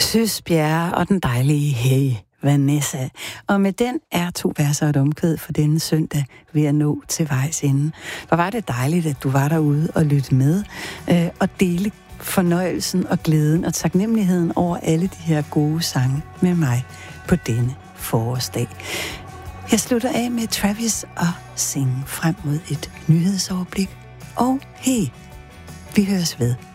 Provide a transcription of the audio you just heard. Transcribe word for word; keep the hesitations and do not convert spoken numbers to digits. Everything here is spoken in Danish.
Søs Bjerre og den dejlige Hey Vanessa. Og med den er to verser og et omkvæd for denne søndag ved at nå til vejs ende. Hvor var det dejligt, at du var derude og lytte med øh, og dele fornøjelsen og glæden og taknemmeligheden over alle de her gode sange med mig på denne forårsdag. Jeg slutter af med Travis og Sing frem mod et nyhedsoverblik. Og hey, vi høres ved.